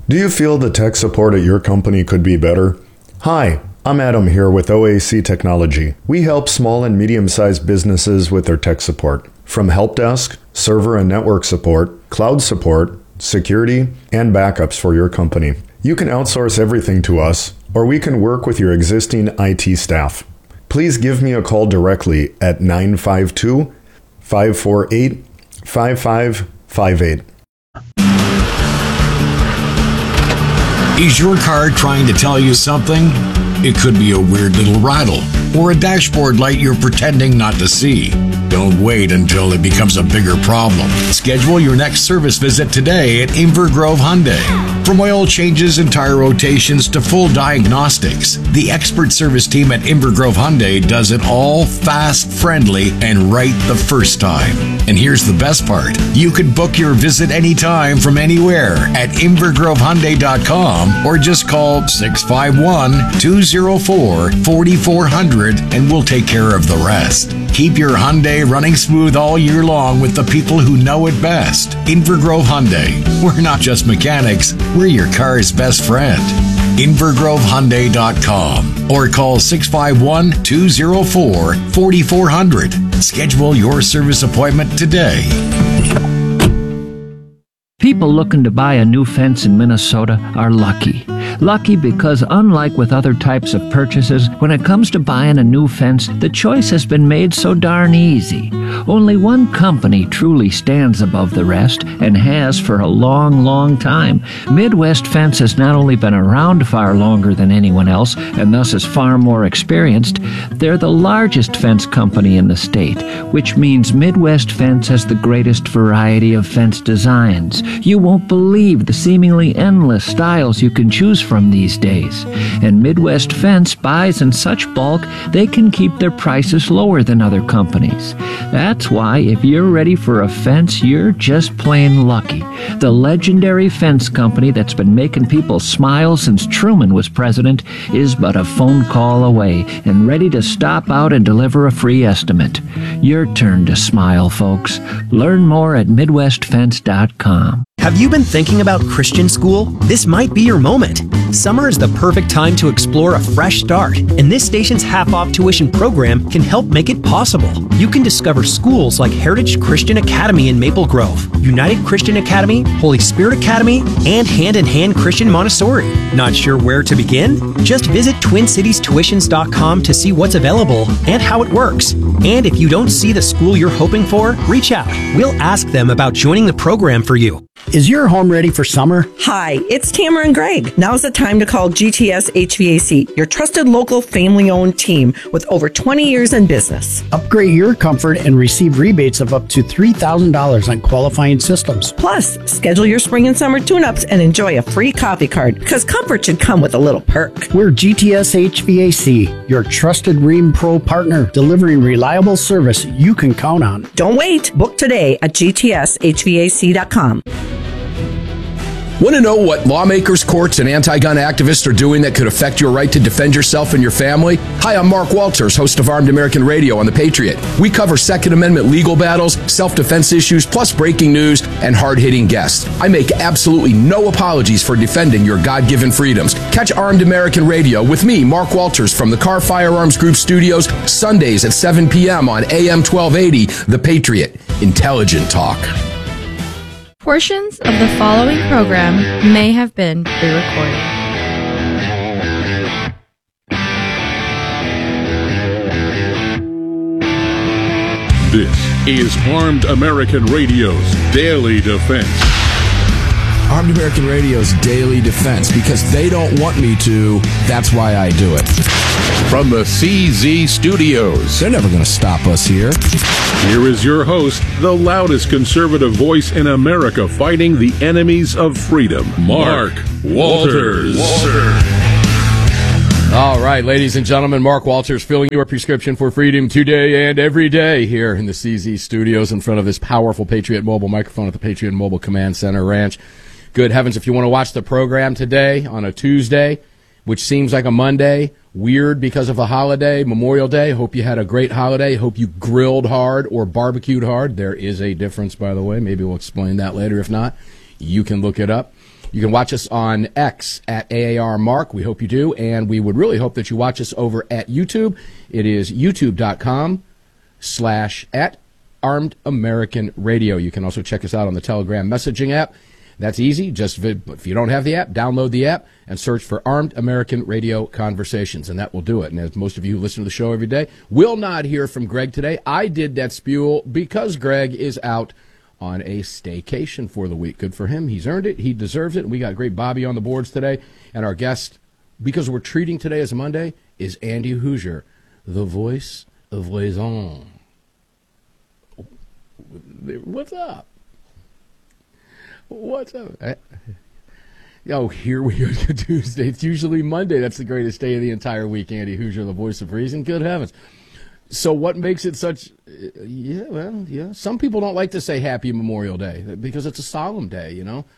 Do you feel the tech support at your company could be better? Hi, I'm Adam here with OAC Technology. We help small and medium-sized businesses with their tech support. From help desk, server and network support, cloud support, security, and backups for your company. You can outsource everything to us, or we can work with your existing IT staff. Please give me a call directly at 952-548-5558. Is your car trying to tell you something? It could be a weird little rattle or a dashboard light you're pretending not to see. Don't wait until it becomes a bigger problem. Schedule your next service visit today at Inver Grove Hyundai. From oil changes and tire rotations to full diagnostics, the expert service team at Inver Grove Hyundai does it all fast, friendly, and right the first time. And here's the best part. You can book your visit anytime from anywhere at invergrovehyundai.com or just call 651-204-4400 and we'll take care of the rest. Keep your Hyundai running smooth all year long with the people who know it best. Inver Grove Hyundai. We're not just mechanics, we're your car's best friend. invergrovehyundai.com or call 651-204-4400. Schedule your service appointment today. People looking to buy a new fence in Minnesota are lucky. Lucky because unlike with other types of purchases, when it comes to buying a new fence, the choice has been made so darn easy. Only one company truly stands above the rest and has for a long, long time. Midwest Fence has not only been around far longer than anyone else and thus is far more experienced, they're the largest fence company in the state, which means Midwest Fence has the greatest variety of fence designs. You won't believe the seemingly endless styles you can choose from these days. And Midwest Fence buys in such bulk, they can keep their prices lower than other companies. That's why if you're ready for a fence, you're just plain lucky. The legendary fence company that's been making people smile since Truman was president is but a phone call away and ready to stop out and deliver a free estimate. Your turn to smile, folks. Learn more at MidwestFence.com. Have you been thinking about Christian school? This might be your moment. Summer is the perfect time to explore a fresh start, and this station's half-off tuition program can help make it possible. You can discover schools like Heritage Christian Academy in Maple Grove, United Christian Academy, Holy Spirit Academy, and Hand in Hand Christian Montessori. Not sure where to begin? Just visit TwinCitiesTuitions.com to see what's available and how it works. And if you don't see the school you're hoping for, reach out. We'll ask them about joining the program for you. Is your home ready for summer? Hi, it's Tamara and Greg. Now's the time to call GTS HVAC, your trusted local family-owned team with over 20 years in business. Upgrade your comfort and receive rebates of up to $3,000 on qualifying systems. Plus, schedule your spring and summer tune-ups and enjoy a free coffee card, because comfort should come with a little perk. We're GTS HVAC, your trusted Rheem Pro partner, delivering reliable service you can count on. Don't wait. Book today at gtshvac.com. Want to know what lawmakers, courts, and anti-gun activists are doing that could affect your right to defend yourself and your family? Hi, I'm Mark Walters, host of Armed American Radio on The Patriot. We cover Second Amendment legal battles, self-defense issues, plus breaking news and hard-hitting guests. I make absolutely no apologies for defending your God-given freedoms. Catch Armed American Radio with me, Mark Walters, from the Car Firearms Group studios, Sundays at 7 p.m. on AM 1280, The Patriot. Intelligent talk. Portions of the following program may have been pre-recorded. This is Armed American Radio's Daily Defense. Armed American Radio's Daily Defense, because they don't want me to, that's why I do it. From the CZ Studios. They're never going to stop us here. Here is your host, the loudest conservative voice in America fighting the enemies of freedom, Mark Walters. All right, ladies and gentlemen, Mark Walters filling your prescription for freedom today and every day here in the CZ Studios in front of this powerful Patriot Mobile microphone at the Patriot Mobile Command Center Ranch. Good heavens, if you want to watch the program today on a Tuesday, which seems like a Monday, weird because of a holiday, Memorial Day. Hope you had a great holiday. Hope you grilled hard or barbecued hard. There is a difference, by the way. Maybe we'll explain that later. If not, you can look it up. You can watch us on X at AAR Mark. We hope you do. And we would really hope that you watch us over at YouTube. It is youtube.com/@Armed American Radio. You can also check us out on the Telegram messaging app. That's easy. Just if you don't have the app, download the app and search for Armed American Radio Conversations, and that will do it. And as most of you who listen to the show every day will not hear from Greg today. I did that spewel because Greg is out on a staycation for the week. Good for him. He's earned it. He deserves it. And we got great Bobby on the boards today. And our guest, because we're treating today as a Monday, is Andy Hoosier, the voice of Raison. What's up? What's up? Oh, here we go. Tuesday. It's usually Monday. That's the greatest day of the entire week. Andy Hoosier, the voice of reason. Good heavens. So what makes it such... Yeah. Some people don't like to say Happy Memorial Day because it's a solemn day, you know?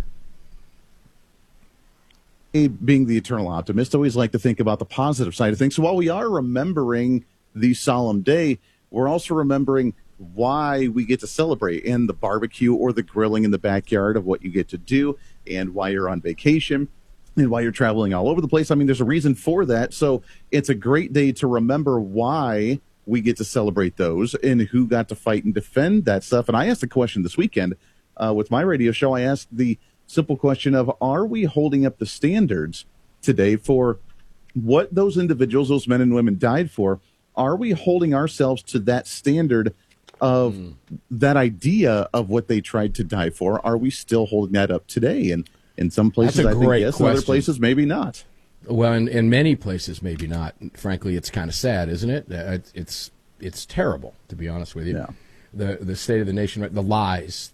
Being the eternal optimist, I always like to think about the positive side of things. So while we are remembering the solemn day, we're also remembering why we get to celebrate, and the barbecue or the grilling in the backyard of what you get to do, and why you're on vacation, and why you're traveling all over the place. I mean, there's a reason for that. So it's a great day to remember why we get to celebrate those and who got to fight and defend that stuff. And I asked a question this weekend with my radio show. I asked the simple question of, are we holding up the standards today for what those individuals, those men and women died for? Are we holding ourselves to that standard of that idea of what they tried to die for? Are we still holding that up today? And in some places, I think yes, in other places, maybe not. Well, in many places, maybe not. Frankly, it's kind of sad, isn't it? It's terrible, to be honest with you. Yeah. The state of the nation, the lies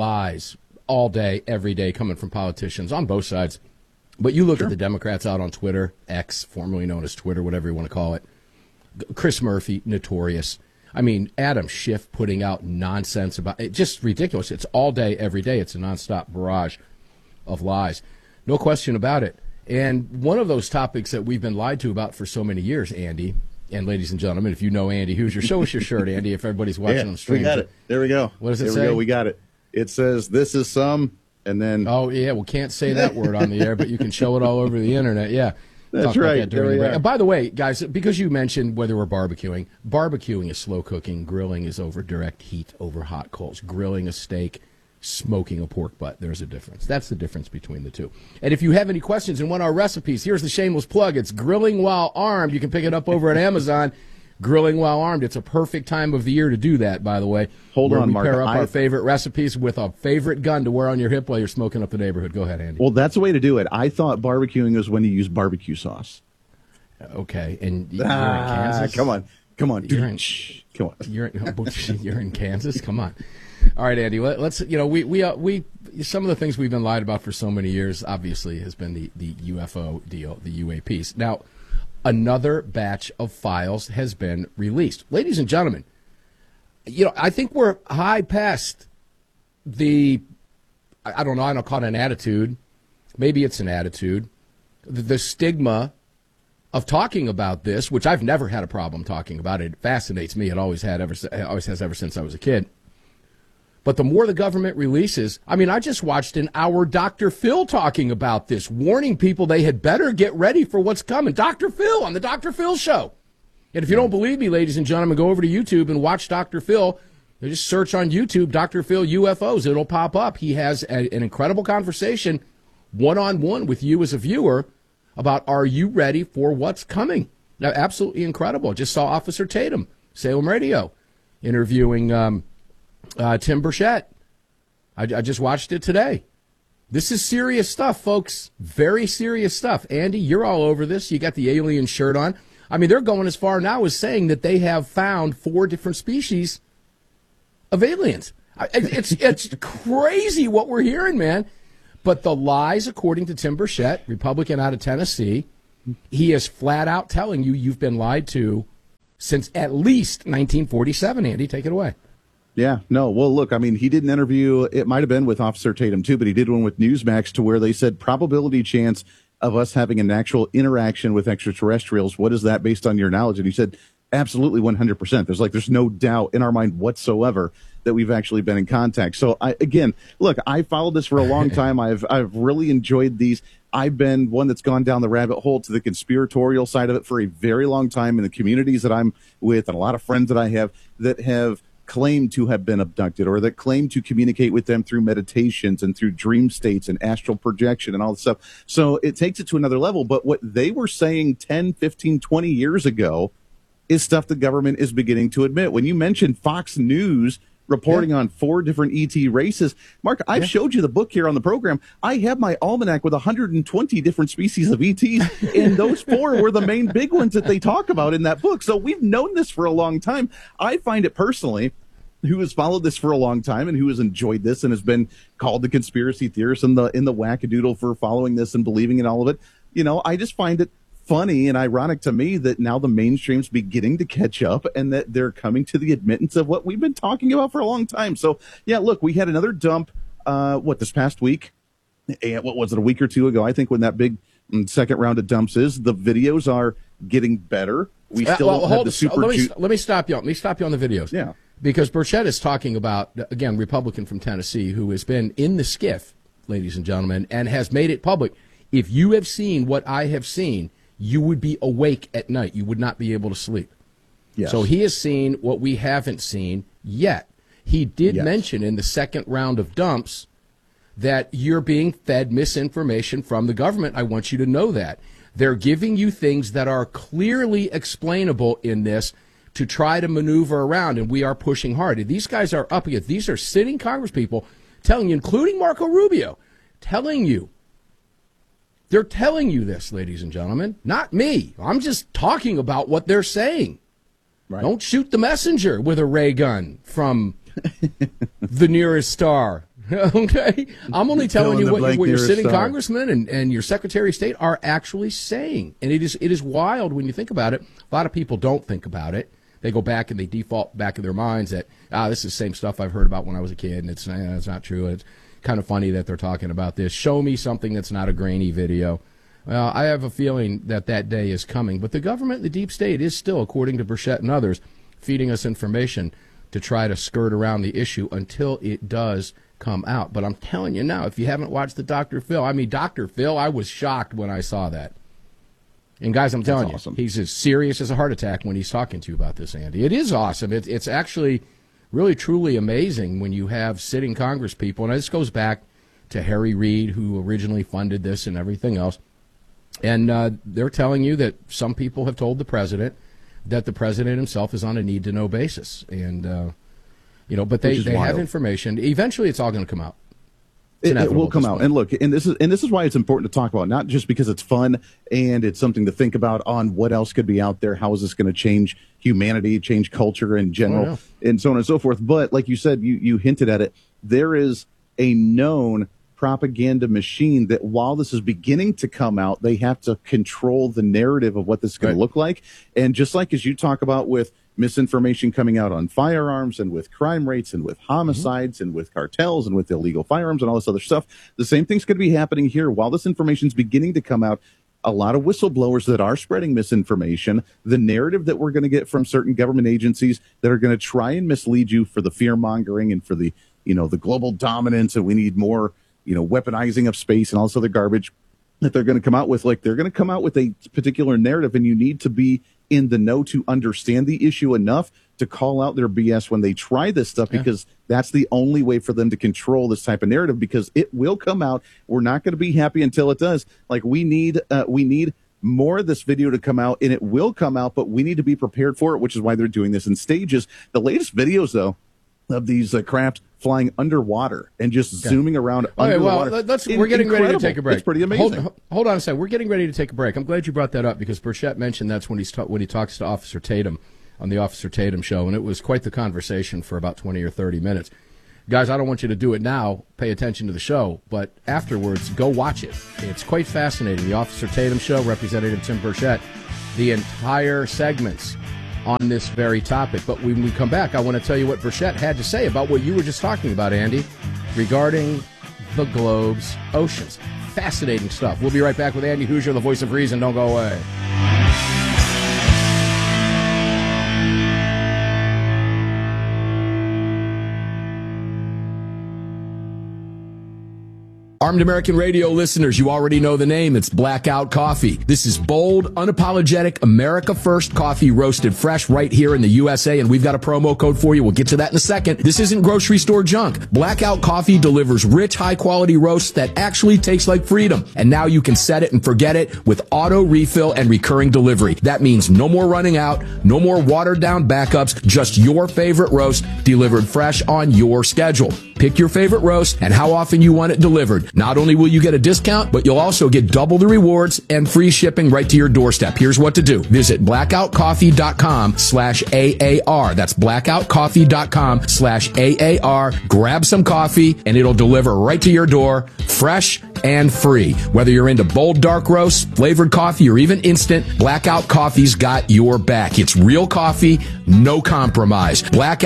all day, every day, coming from politicians on both sides. But you look at the Democrats out on Twitter, X, formerly known as Twitter, whatever you want to call it. Chris Murphy, notorious. I mean, Adam Schiff putting out nonsense about it, just ridiculous. It's all day, every day. It's a nonstop barrage of lies. No question about it. And one of those topics that we've been lied to about for so many years, Andy, and ladies and gentlemen, if you know Andy Hoosier, show us your shirt, Andy, if everybody's watching on stream. We got it. There we go. What does it say? There we go. We got it. It says, this is some, and then... Oh, yeah, well, can't say that word on the air, but you can show it all over the internet, yeah. That's right. By the way, guys, because you mentioned whether we're barbecuing is slow cooking, grilling is over direct heat, over hot coals. Grilling a steak, smoking a pork butt, there's a difference. That's the difference between the two. And if you have any questions and want our recipes, here's the shameless plug. It's Grilling While Armed. You can pick it up over at Amazon. Grilling While Armed. It's a perfect time of the year to do that, by the way. Hold on, Mark. We pair up our favorite recipes with a favorite gun to wear on your hip while you're smoking up the neighborhood. Go ahead, Andy. Well, that's the way to do it. I thought barbecuing was when you use barbecue sauce. Okay, and you're in Kansas? Come on. Come on. You're in Kansas? Come on. All right, Andy, let's, we some of the things we've been lied about for so many years, obviously, has been the UFO deal, the UAPs. Now, another batch of files has been released. Ladies and gentlemen, I think we're high past I don't know, I don't call it an attitude. Maybe it's an attitude. The stigma of talking about this, which I've never had a problem talking about. It fascinates me. It always has ever since I was a kid. But the more the government releases, I just watched an hour Dr. Phil talking about this, warning people they had better get ready for what's coming. Dr. Phil on the Dr. Phil show. And if you don't believe me, ladies and gentlemen, go over to YouTube and watch Dr. Phil. Just search on YouTube, Dr. Phil UFOs. It'll pop up. He has an incredible conversation one-on-one with you as a viewer about, are you ready for what's coming? Now, absolutely incredible. Just saw Officer Tatum, Salem Radio, interviewing Tim Burchett. I just watched it today. This is serious stuff, folks. Very serious stuff. Andy, you're all over this. You got the alien shirt on. They're going as far now as saying that they have found 4 different species of aliens. It's crazy what we're hearing, man. But the lies, according to Tim Burchett, Republican out of Tennessee, he is flat out telling you you've been lied to since at least 1947. Andy, take it away. Yeah, no. Well, look, he did an interview. It might have been with Officer Tatum, too, but he did one with Newsmax to where they said probability chance of us having an actual interaction with extraterrestrials. What is that based on your knowledge? And he said Absolutely, 100%. There's no doubt in our mind whatsoever that we've actually been in contact. So I followed this for a long time. I've really enjoyed these. I've been one that's gone down the rabbit hole to the conspiratorial side of it for a very long time in the communities that I'm with, and a lot of friends that I have that have claimed to have been abducted, or that claim to communicate with them through meditations and through dream states and astral projection and all this stuff. So it takes it to another level. But what they were saying 10, 15, 20 years ago is stuff the government is beginning to admit. When you mentioned Fox News reporting on 4 different ET races, Mark, I've showed you the book here on the program. I have my almanac with 120 different species of ETs, and those 4 were the main big ones that they talk about in that book. So we've known this for a long time. I find it personally, who has followed this for a long time and who has enjoyed this and has been called the conspiracy theorist and in the wackadoodle for following this and believing in all of it, I just find it funny and ironic to me that now the mainstream's beginning to catch up and that they're coming to the admittance of what we've been talking about for a long time. So, yeah, look, we had another dump, this past week? And what was it, a week or two ago? I think when that big second round of dumps is, the videos are getting better. We still don't have the super... Let me stop you. Let me stop you on the videos. Yeah. Because Burchett is talking about, again, Republican from Tennessee, who has been in the skiff, ladies and gentlemen, and has made it public. If you have seen what I have seen, you would be awake at night. You would not be able to sleep. Yes. So he has seen what we haven't seen yet. He did mention in the second round of dumps that you're being fed misinformation from the government. I want you to know that. They're giving you things that are clearly explainable in this to try to maneuver around, and we are pushing hard. And these guys are up against, these are sitting congresspeople telling you, including Marco Rubio, they're telling you this, ladies and gentlemen, not me. I'm just talking about what they're saying. Right. Don't shoot the messenger with a ray gun from the nearest star. Okay? I'm only telling you what your sitting congressman and your secretary of state are actually saying. And it is wild when you think about it. A lot of people don't think about it. They go back and they default back in their minds that, this is the same stuff I've heard about when I was a kid, and it's not true. It's kind of funny that they're talking about this. Show me something that's not a grainy video. Well, I have a feeling that day is coming. But the government, the deep state, is still, according to Burchett and others, feeding us information to try to skirt around the issue until it does come out. But I'm telling you now, if you haven't watched the Dr. Phil, I was shocked when I saw that. And guys, I'm telling you, he's as serious as a heart attack when he's talking to you about this, Andy. It is awesome. It's actually really, truly amazing when you have sitting Congress people, and this goes back to Harry Reid, who originally funded this and everything else. And they're telling you that some people have told the president that the president himself is on a need-to-know basis. And, but they have information. Eventually, it's all going to come out. It will come out. And look, and this is why it's important to talk about, not just because it's fun and it's something to think about on what else could be out there. How is this going to change humanity, change culture in general, and so on and so forth. But like you said, you hinted at it. There is a known propaganda machine that while this is beginning to come out, they have to control the narrative of what this is going to look like. And just like as you talk about with misinformation coming out on firearms and with crime rates and with homicides and with cartels and with illegal firearms and all this other stuff, the same thing's going to be happening here. While this information is beginning to come out, a lot of whistleblowers that are spreading misinformation, the narrative that we're going to get from certain government agencies that are going to try and mislead you for the fear mongering and for the, the global dominance, and we need more, weaponizing of space and all this other garbage that they're going to come out with. Like, they're going to come out with a particular narrative, and you need to be in the know to understand the issue enough to call out their BS when they try this stuff, because that's the only way for them to control this type of narrative, because it will come out. We're not going to be happy until it does. Like, we need more of this video to come out, and it will come out, but we need to be prepared for it, which is why they're doing this in stages. The latest videos, though, of these crafts flying underwater and just zooming around underwater. Well, we're getting ready to take a break. It's pretty amazing. Hold on a second. We're getting ready to take a break. I'm glad you brought that up, because Burchett mentioned that's when he talks to Officer Tatum on the Officer Tatum show, and it was quite the conversation for about 20 or 30 minutes. Guys, I don't want you to do it now. Pay attention to the show, but afterwards, go watch it. It's quite fascinating. The Officer Tatum show, Representative Tim Burchett, the entire segments on this very topic. But when we come back, I want to tell you what Burchett had to say about what you were just talking about, Andy, regarding the globe's oceans. Fascinating stuff. We'll be right back with Andy Hoosier, the voice of reason. Don't go away. All Armed American Radio listeners, you already know the name. It's Blackout Coffee. This is bold, unapologetic, America First coffee roasted fresh right here in the USA, and we've got a promo code for you. We'll get to that in a second. This isn't grocery store junk. Blackout Coffee delivers rich, high-quality roasts that actually taste like freedom. And now you can set it and forget it with auto refill and recurring delivery. That means no more running out, no more watered-down backups, just your favorite roast delivered fresh on your schedule. Pick your favorite roast and how often you want it delivered. Not only will you get a discount, but you'll also get double the rewards and free shipping right to your doorstep. Here's what to do. Visit blackoutcoffee.com/AAR. That's blackoutcoffee.com/AAR. Grab some coffee and it'll deliver right to your door, fresh and free. Whether you're into bold dark roasts, flavored coffee, or even instant, Blackout Coffee's got your back. It's real coffee, no compromise.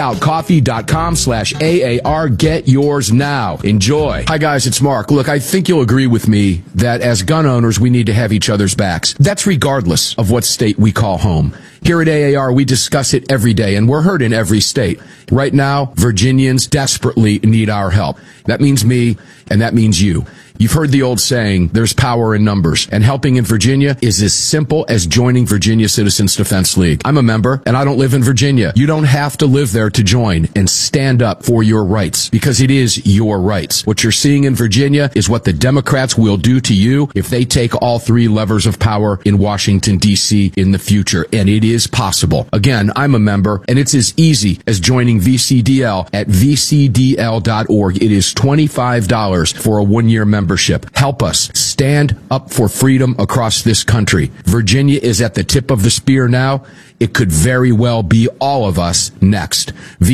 blackoutcoffee.com/AAR. Get yours now. Enjoy. Hi guys, it's Mark. Look, I think you'll agree with me that as gun owners, we need to have each other's backs. That's regardless of what state we call home. Here at AAR, we discuss it every day, and we're heard in every state. Right now, Virginians desperately need our help. That means me, and that means you. You've heard the old saying, there's power in numbers, and helping in Virginia is as simple as joining Virginia Citizens Defense League. I'm a member, and I don't live in Virginia. You don't have to live there to join and stand up for your rights, because it is your rights. What you're seeing in Virginia is what the Democrats will do to you if they take all three levers of power in Washington, D.C. in the future, and it is possible. Again, I'm a member, and it's as easy as joining VCDL at vcdl.org. It is $25 for a one-year membership. Help us stand up for freedom across this country. Virginia is at the tip of the spear now. It could very well be all of us next.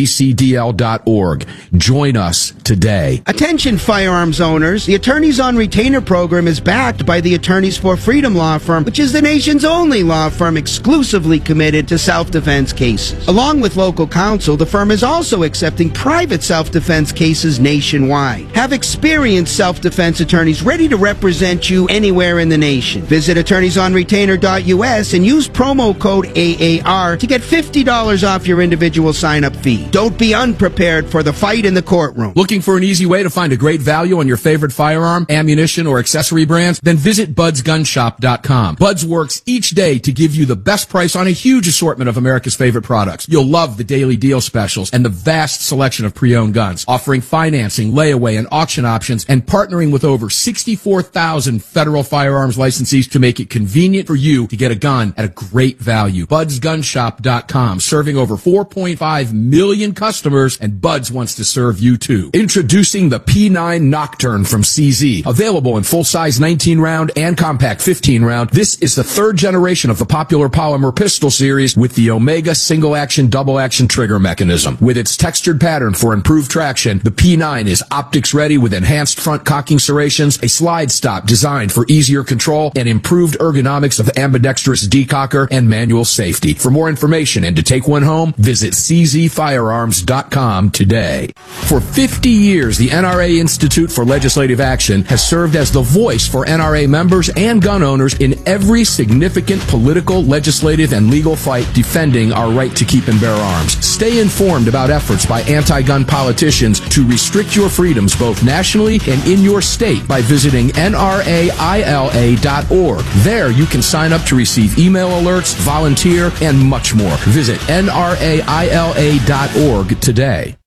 VCDL.org. Join us today. Attention firearms owners. The Attorneys on Retainer program is backed by the Attorneys for Freedom law firm, which is the nation's only law firm exclusively committed to self-defense cases. Along with local counsel, the firm is also accepting private self-defense cases nationwide. Have experienced self-defense attorneys ready to represent you anywhere in the nation. Visit attorneysonretainer.us and use promo code AAR to get $50 off your individual sign-up fee. Don't be unprepared for the fight in the courtroom. Looking for an easy way to find a great value on your favorite firearm, ammunition, or accessory brands? Then visit budsgunshop.com. Buds works each day to give you the best price on a huge assortment of America's favorite products. You'll love the daily deal specials and the vast selection of pre-owned guns, offering financing, layaway, and auction options, and partnering with over 64,000 federal firearms licensees to make it convenient for you to get a gun at a great value. budsgunshop.com, serving over 4.5 million customers, and Buds wants to serve you too. Introducing the P9 Nocturne from CZ, available in full-size 19-round and compact 15-round. This is the third generation of the popular polymer pistol series with the Omega single-action, double-action trigger mechanism. With its textured pattern for improved traction, the P9 is optics-ready with enhanced front cocking serrations, a slide stop designed for easier control, and improved ergonomics of ambidextrous decocker and manual safety. For more information and to take one home, visit czfirearms.com today. For 50 years, the NRA Institute for Legislative Action has served as the voice for NRA members and gun owners in every significant political, legislative, and legal fight defending our right to keep and bear arms. Stay informed about efforts by anti-gun politicians to restrict your freedoms both nationally and in your state by visiting nraila.org. There you can sign up to receive email alerts, volunteer, and much more. Visit nraila.org today.